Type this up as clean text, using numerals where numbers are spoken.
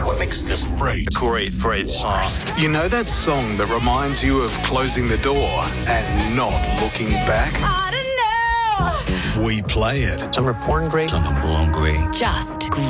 What makes this Great. Great song. You know that song that reminds you of closing the door and not looking back? I don't know. We play it. Some are born great, some are born great. Just great.